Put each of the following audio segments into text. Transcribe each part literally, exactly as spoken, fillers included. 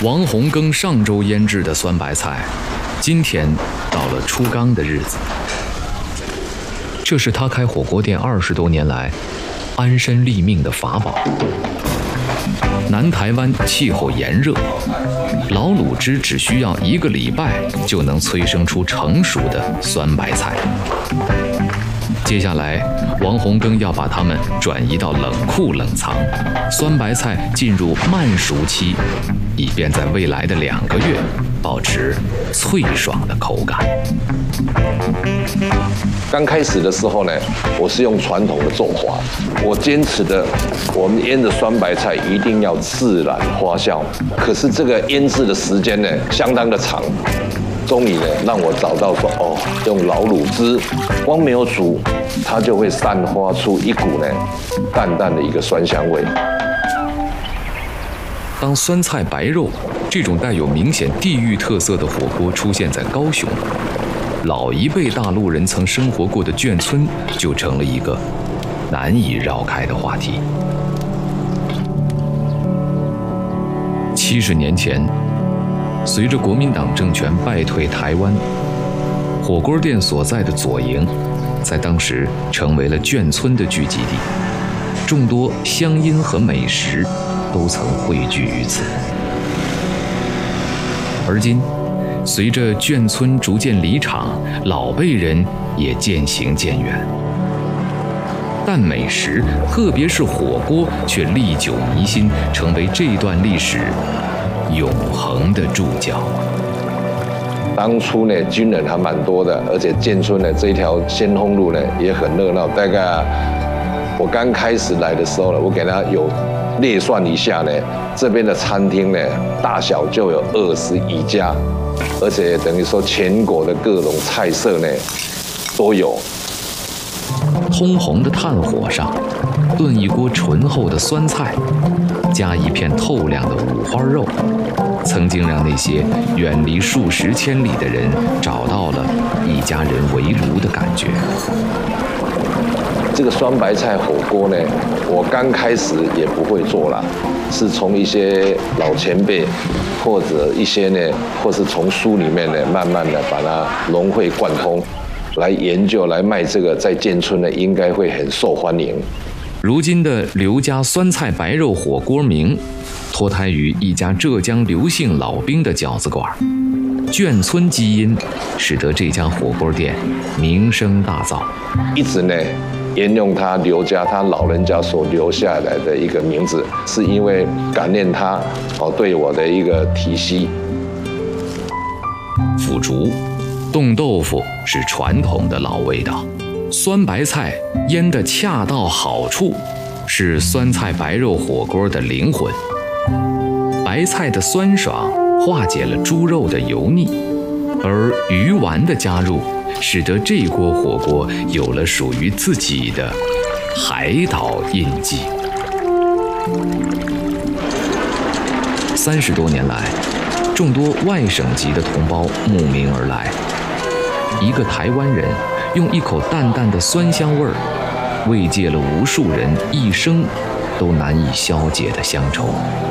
王洪庚上周腌制的酸白菜，今天到了出缸的日子。这是他开火锅店二十多年来安身立命的法宝。南台湾气候炎热，老卤汁只需要一个礼拜就能催生出成熟的酸白菜。接下来，王洪庚要把它们转移到冷库冷藏，酸白菜进入慢熟期，以便在未来的两个月保持脆爽的口感。 刚开始的时候呢，我是用传统的做法，我坚持的，我们腌的酸白菜一定要自然发酵。可是这个腌制的时间呢，相当的长。终于呢，让我找到说，哦，用老卤汁，光没有煮，它就会散发出一股呢淡淡的一个酸香味。 当酸菜白肉这种带有明显地域特色的火锅出现在高雄，老一辈大陆人曾生活过的眷村就成了一个难以绕开的话题。七十年前，随着国民党政权败退台湾，火锅店所在的左营，在当时成为了眷村的聚集地，众多乡音和美食都曾汇聚于此。而今，随着眷村逐渐离场，老辈人也渐行渐远，但美食，特别是火锅，却历久弥新，成为这段历史永恒的注脚。 当初呢，军人还蛮多的，而且眷村呢这一条先锋路呢也很热闹。大概我刚开始来的时候呢，我给他有列算一下呢，这边的餐厅呢大小就有二十一家，而且等于说全国的各种菜色呢都有。 通红的炭火上，炖一锅醇厚的酸菜，加一片透亮的五花肉，曾经让那些远离数十千里的人找到了一家人围炉的感觉。 这个酸白菜火锅呢，我刚开始也不会做啦，是从一些老前辈或者一些呢，或是从书里面呢，慢慢的把它融会贯通，来研究来卖这个，在眷村呢应该会很受欢迎。 如今的刘家酸菜白肉火锅名，脱胎于一家浙江刘姓老兵的饺子馆，眷村基因使得这家火锅店名声大噪， 一直呢沿用他刘家他老人家所留下来的一个名字，是因为感念他哦对我的一个提携。 腐竹、冻豆腐是传统的老味道，酸白菜腌得恰到好处，是酸菜白肉火锅的灵魂。白菜的酸爽化解了猪肉的油腻，而鱼丸的加入，使得这锅火锅有了属于自己的海岛印记。三十多年来，众多外省籍的同胞慕名而来，一个台湾人用一口淡淡的酸香味儿，慰藉了无数人一生都难以消解的乡愁。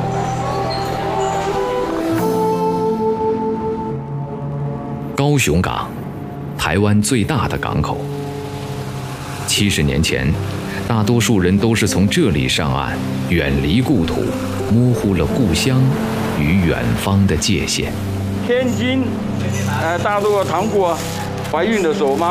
高雄港，台湾最大的港口。七十年前，大多数人都是从这里上岸，远离故土，模糊了故乡与远方的界限。 天津，呃，大陆的糖果，怀孕的时候，妈